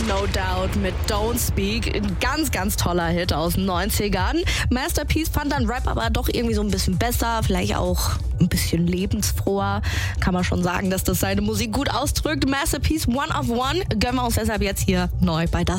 No Doubt mit Don't Speak. Ein ganz, ganz toller Hit aus den 90ern. Master P fand dann Rap aber doch irgendwie so ein bisschen besser, vielleicht auch ein bisschen lebensfroher. Kann man schon sagen, dass das seine Musik gut ausdrückt. Master P, One of One, gönnen wir uns deshalb jetzt hier neu bei Das